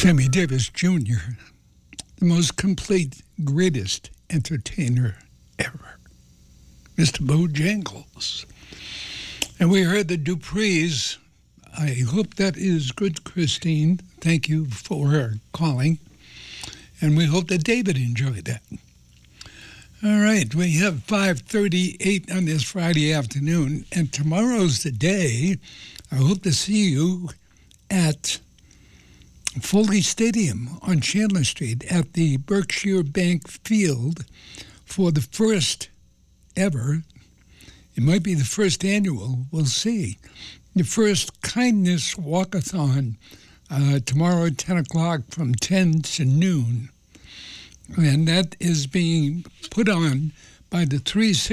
Sammy Davis Jr., the most complete, greatest entertainer ever. Mr. Bojangles. And we heard the Duprees. I hope that is good, Christine. Thank you for calling. And we hope that David enjoyed that. All right, we have 5:38 on this Friday afternoon, and tomorrow's the day. I hope to see you at Foley Stadium on Chandler Street at the Berkshire Bank Field for the first ever, it might be the first annual, we'll see, the first Kindness Walkathon tomorrow at 10 o'clock from 10 to noon. And that is being put on by the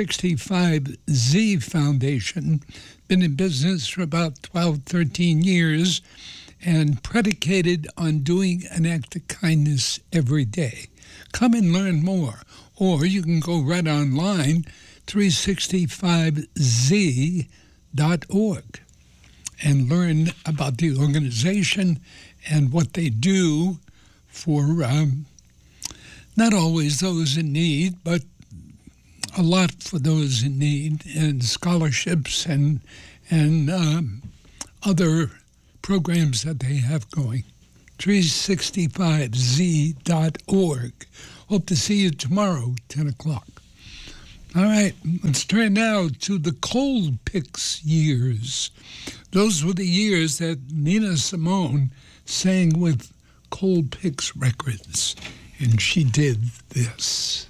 365Z Foundation, been in business for about 12, 13 years, and predicated on doing an act of kindness every day. Come and learn more, or you can go right online, 365z.org, and learn about the organization and what they do for not always those in need, but a lot for those in need, and scholarships and other programs that they have going. 365z.org. Hope to see you tomorrow, 10 o'clock. All right, let's turn now to the Colpix years. Those were the years that Nina Simone sang with Colpix Records, and she did this.